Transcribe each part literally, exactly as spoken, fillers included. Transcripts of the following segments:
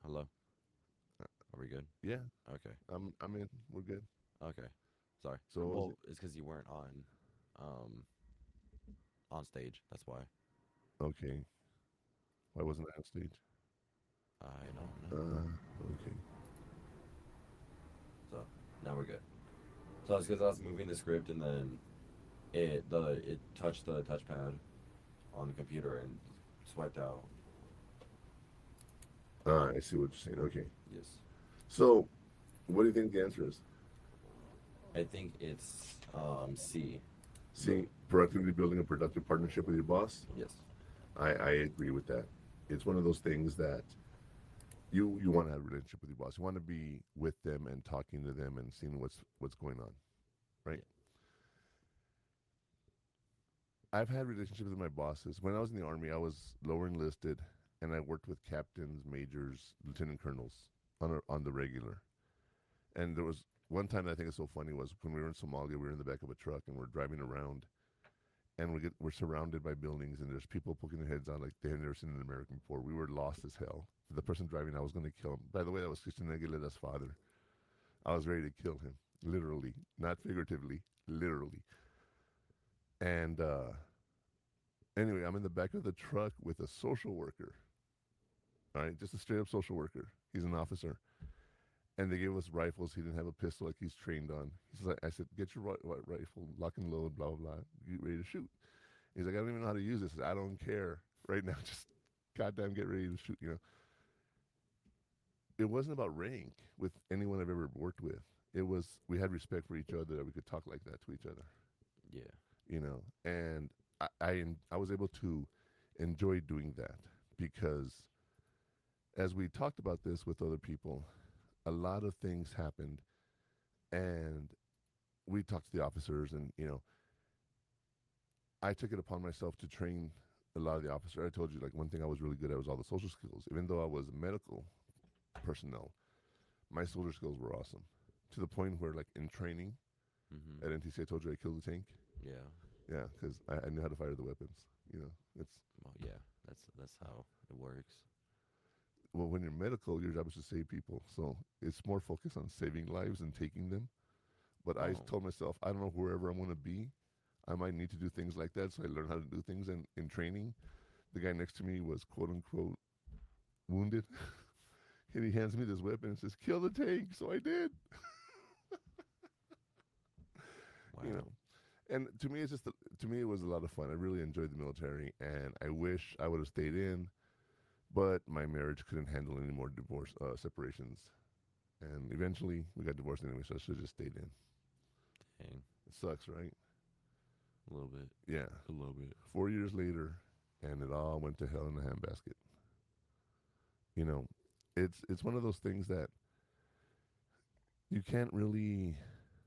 Hello. Uh, Are we good? yeah, Okay. I'm I'm in. We're good. Okay. Sorry. So what was Well, it? it's because you weren't on, um, on stage. That's why. Okay. Why wasn't I on stage? I don't know. Uh, okay. So now we're good. So it's because I was moving the script and then it the it touched the touchpad on the computer and swiped out. Uh, I see what you're saying. Okay. Yes. So what do you think the answer is? I think it's um C. The See, productivity building a productive partnership with your boss. yes. I I agree with that. It's one of those things that you you want to have a relationship with your boss. You want to be with them and talking to them and seeing what's what's going on, right? Yeah. I've had relationships with my bosses. When I was in the army, I was lower enlisted, and I worked with captains, majors, lieutenant colonels on a, on the regular. And there was one time that I think is so funny was when we were in Somalia. We were in the back of a truck and we're driving around, and we get we're surrounded by buildings, and there's people poking their heads out like they had never seen an American before. We were lost as hell. The person driving, I was going to kill him. By the way, that was Christian Aguilera's father. I was ready to kill him, literally, not figuratively, literally. And uh, anyway, I'm in the back of the truck with a social worker. All right, just a straight up social worker. He's an officer, and they gave us rifles. He didn't have a pistol like he's trained on. He's like, I said, get your ri- ri- rifle, lock and load, blah blah blah. Get ready to shoot. He's like, I don't even know how to use this. I, said, I don't care right now. Just goddamn get ready to shoot. You know, it wasn't about rank with anyone I've ever worked with. It was we had respect for each other that we could talk like that to each other. Yeah. You know, and I I, I was able to enjoy doing that because as we talked about this with other people, a lot of things happened, and we talked to the officers, and you know, I took it upon myself to train a lot of the officers. I told you, like one thing I was really good at was all the social skills. Even though I was medical personnel, my soldier skills were awesome, to the point where, like in training Mhm. at N T C, I told you I killed the tank. Yeah. Yeah, because I, I knew how to fire the weapons. You know, it's Well, yeah. That's that's how it works. well, when you're medical, your job is to save people, so it's more focused on saving lives and taking them. But I Oh. told myself, I don't know wherever I'm going to be, I might need to do things like that. So I learned how to do things. And in training, the guy next to me was quote unquote wounded. And he hands me this weapon and says, kill the tank. So I did, you know. Wow. And to me, it's just, to me, it was a lot of fun. I really enjoyed the military. And I wish I would have stayed in, but my marriage couldn't handle any more divorce, uh, separations. And eventually we got divorced anyway. So I should have just stayed in. Dang. It sucks, right? A little bit. Yeah. A little bit. Four years later, and it all went to hell in a handbasket. You know, it's it's one of those things that you can't really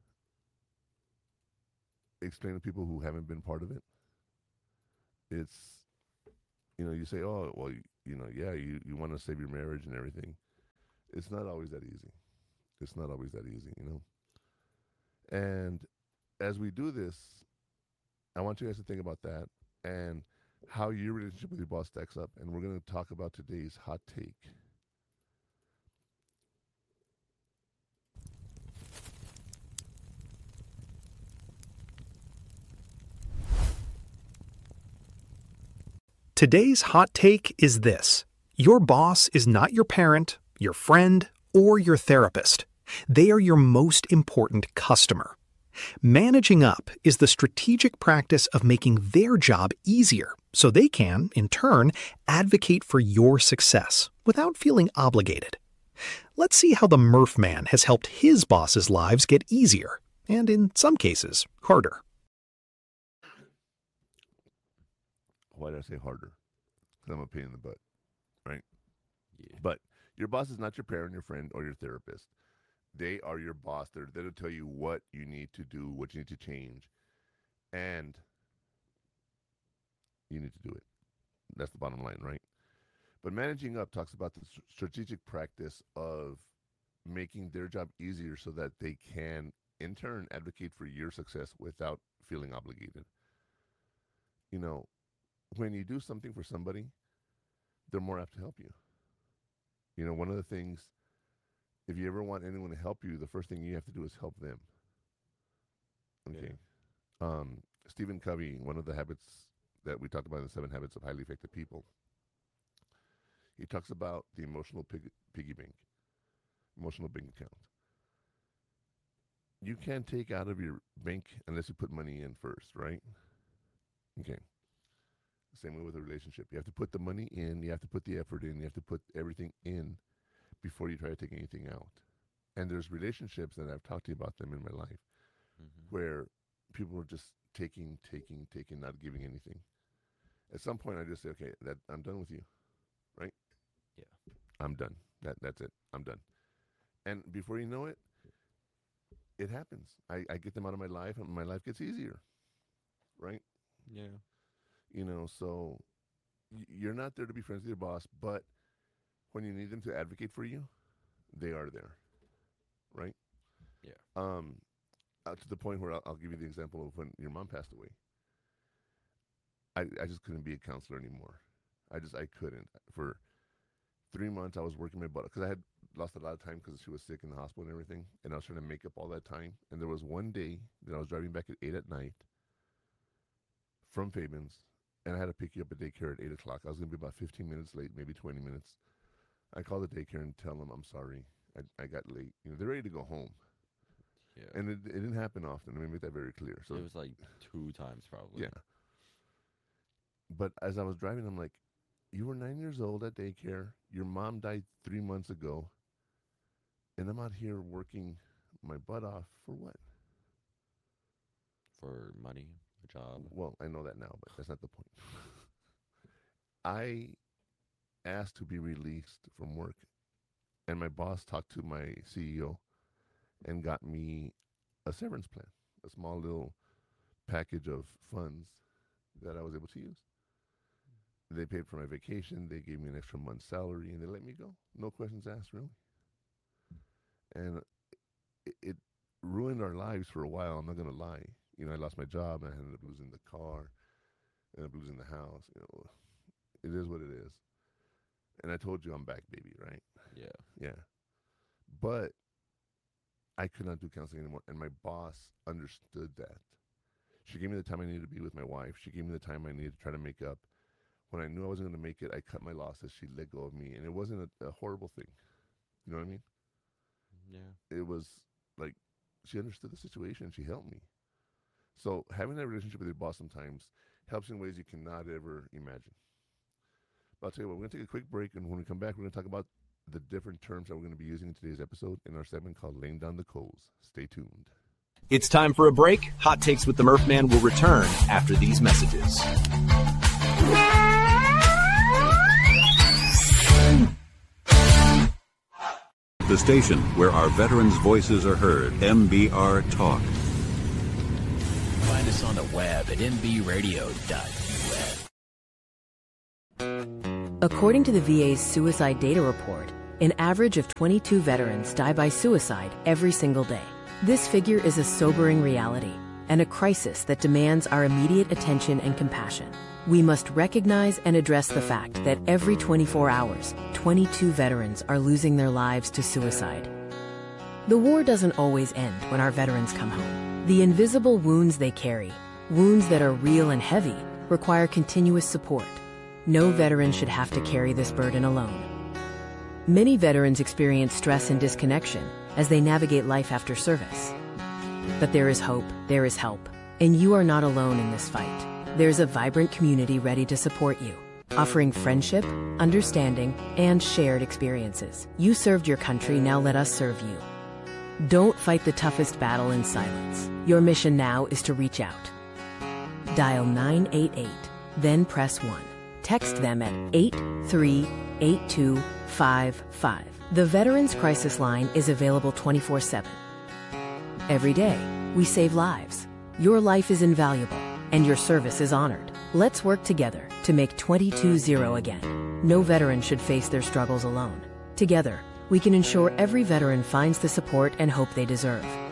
explain to people who haven't been part of it. It's you know, you say, oh, well, you, you know, yeah, you, you want to save your marriage and everything. It's not always that easy. It's not always that easy, you know. And as we do this, I want you guys to think about that and how your relationship with your boss stacks up. And we're going to talk about today's hot take. Today's hot take is this: your boss is not your parent, your friend, or your therapist. They are your most important customer. Managing up is the strategic practice of making their job easier so they can, in turn, advocate for your success without feeling obligated. Let's see how the Murph Man has helped his bosses' lives get easier, and in some cases, harder. Why did I say harder? Because I'm a pain in the butt, right? Yeah. But your boss is not your parent, your friend, or your therapist. They are your boss. They're there to tell you what you need to do, what you need to change, and you need to do it. That's the bottom line, right? But managing up talks about the strategic practice of making their job easier so that they can, in turn, advocate for your success without feeling obligated. You know, when you do something for somebody, they're more apt to help you. You know, one of the things, if you ever want anyone to help you, the first thing you have to do is help them. Okay. Yeah. Um, Stephen Covey, one of the habits that we talked about in the Seven Habits of Highly Effective People, he talks about the emotional pig- piggy bank, emotional bank account. You can't take out of your bank unless you put money in first, right? Okay. Same way with a relationship. You have to put the money in, you have to put the effort in, you have to put everything in before you try to take anything out. And there's relationships that I've talked to you about them in my life mm-hmm. where people are just taking, taking, taking, not giving anything. At some point, I just say, okay, that I'm done with you, right? Yeah. I'm done. That That's it. I'm done. And before you know it, it happens. I, I get them out of my life, and my life gets easier, right? Yeah. You know, so y- you're not there to be friends with your boss, but when you need them to advocate for you, they are there, right? Yeah. Um, uh, to the point where I'll, I'll give you the example of when your mom passed away. I, I just couldn't be a counselor anymore. I just, I couldn't. For three months, I was working my butt because I had lost a lot of time because she was sick in the hospital and everything, and I was trying to make up all that time. And there was one day that I was driving back at eight at night from Fabens, and I had to pick you up at daycare at eight o'clock. I was going to be about fifteen minutes late, maybe twenty minutes. I called the daycare and tell them, I'm sorry, I, I got late. You know, they're ready to go home. Yeah. And it, it didn't happen often. Let me make that very clear. So it was like two times probably. Yeah. But as I was driving, I'm like, you were nine years old at daycare. Your mom died three months ago. And I'm out here working my butt off for what? For money, a job. Well, I know that now, but that's not the point. I asked to be released from work. And my boss talked to my C E O and got me a severance plan, a small little package of funds that I was able to use. They paid for my vacation. They gave me an extra month's salary, and they let me go. No questions asked, really. And it, it ruined our lives for a while. I'm not going to lie. You know, I lost my job, and I ended up losing the car, ended up losing the house. You know, it is what it is. And I told you I'm back, baby, right? Yeah. Yeah. But I could not do counseling anymore, and my boss understood that. She gave me the time I needed to be with my wife. She gave me the time I needed to try to make up. When I knew I wasn't going to make it, I cut my losses. She let go of me, and it wasn't a, a horrible thing. You know what I mean? Yeah. It was like she understood the situation. She helped me. So having that relationship with your boss sometimes helps in ways you cannot ever imagine. But I'll tell you what, we're going to take a quick break, and when we come back, we're going to talk about the different terms that we're going to be using in today's episode in our segment called Laying Down the Coals. Stay tuned. It's time for a break. Hot Takes with the Murph Man will return after these messages. The station where our veterans' voices are heard, M B R Talk. Find us on the web at m b radio dot u s. According to the V A's Suicide Data Report, an average of twenty-two veterans die by suicide every single day. This figure is a sobering reality and a crisis that demands our immediate attention and compassion. We must recognize and address the fact that every twenty-four hours, twenty-two veterans are losing their lives to suicide. The war doesn't always end when our veterans come home. The invisible wounds they carry, wounds that are real and heavy, require continuous support. No veteran should have to carry this burden alone. Many veterans experience stress and disconnection as they navigate life after service. But there is hope, there is help, and you are not alone in this fight. There's a vibrant community ready to support you, offering friendship, understanding, and shared experiences. You served your country, now let us serve you. Don't fight the toughest battle in silence. Your mission now is to reach out. Dial nine eight eight, then press one. Text them at eight three eight two five five. The Veterans Crisis Line is available twenty-four seven. Every day, we save lives. Your life is invaluable, and your service is honored. Let's work together to make twenty-two zero again. No veteran should face their struggles alone. Together, we can ensure every veteran finds the support and hope they deserve.